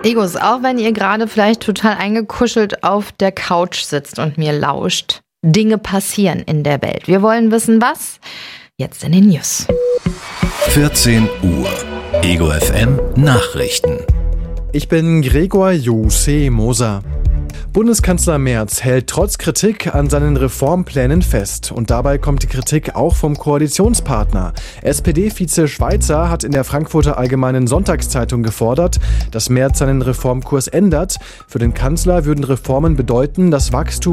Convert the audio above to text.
Egos, auch wenn ihr gerade vielleicht total eingekuschelt auf der Couch sitzt und mir lauscht. Dinge passieren in der Welt. Wir wollen wissen, was? Jetzt in den News. 14 Uhr. Ego FM Nachrichten. Ich bin Gregor Jose Moser. Bundeskanzler Merz hält trotz Kritik an seinen Reformplänen fest. Und dabei kommt die Kritik auch vom Koalitionspartner. SPD-Vize Schweizer hat in der Frankfurter Allgemeinen Sonntagszeitung gefordert, dass Merz seinen Reformkurs ändert. Für den Kanzler würden Reformen bedeuten, das Wachstum